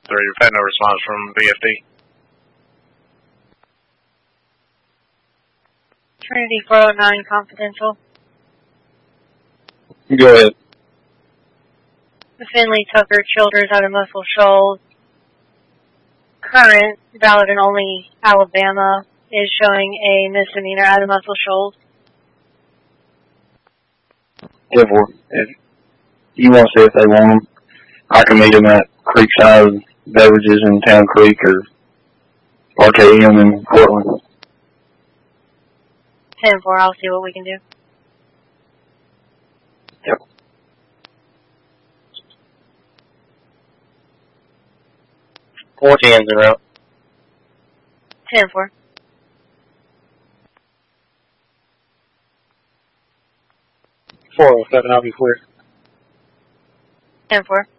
3. We've had no response from VFD. Trinity 409, confidential. Go ahead. McFinley, Tucker, Childers out of Muscle Shoals. Current, valid in only Alabama, is showing a misdemeanor out of Muscle Shoals. 10-4. If you want to see if they want them, I can meet them at Creekside Beverages in Town Creek or RKM in Portland. 10-4, I'll see what we can do. Yep. Four tens en route. 10-4. 407, I'll be clear. 10-4.